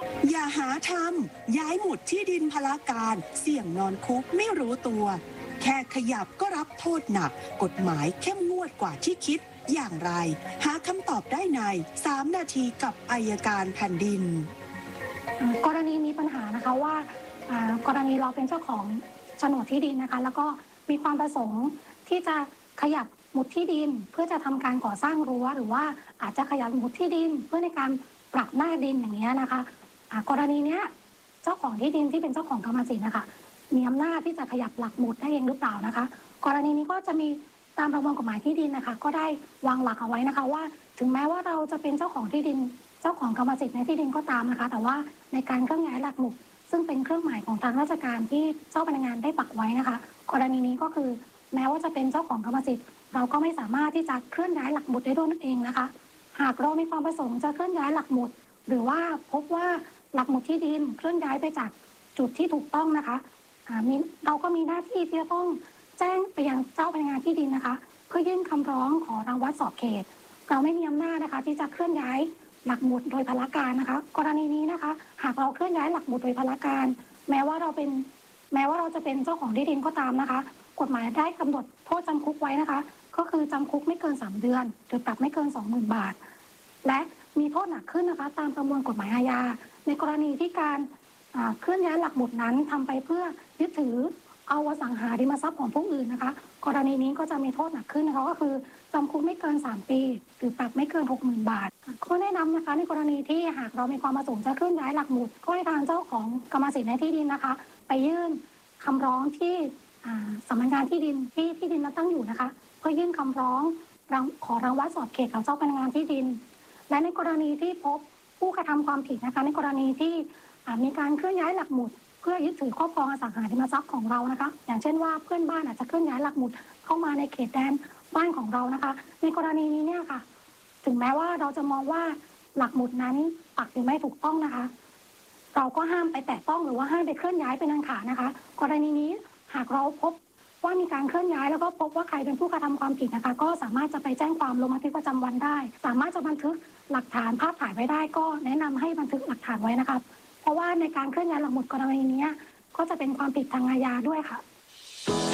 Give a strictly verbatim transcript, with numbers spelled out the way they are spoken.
อย่าหาทำย้ายหมุดที่ดินพลาการเสี่ยงนอนคุกไม่รู้ตัว แค่ขยับก็รับโทษหนักกฎหมายเข้มงวดกว่าที่คิดอย่างไรหาคำตอบได้ในสามนาทีกับอัยการแผ่นดินกรณีมีปัญหานะคะว่ากรณีเราเป็นเจ้าของโฉนดที่ดินนะคะแล้วก็มีความประสงค์ที่จะขยับหมุดที่ดินเพื่อจะทำการก่อสร้างรั้วหรือว่าอาจจะขยับหมุดที่ดินเพื่อในการปรับหน้าดินอย่างนี้นะคะกรณีนี้เจ้าของที่ดินที่เป็นเจ้าของกรรมสิทธิ์นะคะมีอำนาจที่จะขยับหลักหมุดได้เองหรือเปล่านะคะกรณีนี้ก็จะมีตามประมวลกฎหมายที่ดินนะคะก็ได้วางหลักเอาไว้นะคะว่าถึงแม้ว่าเราจะเป็นเจ้าของที่ดินเจ้าของกรรมสิทธิ์ในที่ดินก็ตามนะคะแต่ว่าในการเคลื่อนย้ายหลักหมุดซึ่งเป็นเครื่องหมายของทางราชการที่เจ้าพนักงานได้ปักไว้นะคะกรณีนี้ก็คือแม้ว่าจะเป็นเจ้าของกรรมสิทธิ์เราก็ไม่สามารถที่จะเคลื่อนย้ายหลักหมุดได้ด้วยนั่นเองนะคะหากเรามีความประสงค์จะเคลื่อนย้ายหลักหมุดหรือว่าพบว่าหลักหมุดที่ดินเคลื่อนย้ายไปจากจุดที่ถูกต้องนะคะเราก็มีหน้าที่ที่จะต้องแจ้งไปยังเจ้าพนักงานที่ดินนะคะเพื่อยื่นคำร้องขอรังวัดสอบเขตเราไม่มีอำนาจนะคะที่จะเคลื่อนย้ายหลักหมุดโดยพลการนะคะกรณีนี้นะคะหากเราเคลื่อนย้ายหลักหมุดโดยพลการแม้ว่าเราเป็นแม้ว่าเราจะเป็นเจ้าของที่ดินก็ตามนะคะกฎหมายได้กำหนดโทษจำคุกไว้นะคะก็คือจำคุกไม่เกินสามเดือนหรือปรับไม่เกิน สองหมื่น บาทและมีโทษหนักขึ้นนะคะตามประมวลกฎหมายอาญาในกรณีที่การเคลื่อนย้ายหลักหมุดนั้นทำไปเพื่อยึดถือเอาอสังหาริมทรัพย์ของผู้อื่นนะคะกรณีนี้ก็จะมีโทษหนักขึ้นนะคะก็คือจำคุกไม่เกินสามปีหรือปรับไม่เกิน หกหมื่น บาทข้อแนะนำนะคะในกรณีที่หากเรามีความประสงค์จะเคลื่อนย้ายหลักหมุดก็ให้ทางเจ้าของกรรมสิทธิ์ในที่ดินนะคะไปยื่นคำร้องที่สำนักงานที่ดินที่ที่ดินนั้นตั้งอยู่นะคะเพื่อยื่นคำร้องขอรังวัดสอบเขตกับเจ้าพนักงานที่ดินและในกรณีที่พบผู้กระทำความผิดนะคะในกรณีที่มีการเคลื่อนย้ายหลักหมุดเพื่อยึดถือครอบครองอสังหาริมทรัพย์ของเรานะคะอย่างเช่นว่าเพื่อนบ้านอาจจะเคลื่อนย้ายหลักหมุดเข้ามาในเขตแดนบ้านของเรานะคะในกรณีนี้เนี่ยค่ะถึงแม้ว่าเราจะมองว่าหลักหมุดนั้นปักหรือไม่ถูกต้องนะคะเราก็ห้ามไปแตะต้องหรือว่าห้ามไปเคลื่อนย้ายเป็นอันขาดนะคะกรณีนี้หากเราพบว่ามีการเคลื่อนย้ายแล้วก็พบว่าใครเป็นผู้กระทำความผิดนะคะก็สามารถจะไปแจ้งความลงบันทึกประจำวันได้สามารถจะบันทึกหลักฐานภาพถ่ายไว้ได้ก็แนะนำให้บันทึกหลักฐานไว้นะคะเพราะว่าในการเคลื่อนย้ายหลักหมุดกรณีนี้ก็จะเป็นความผิดทางอาญาด้วยค่ะ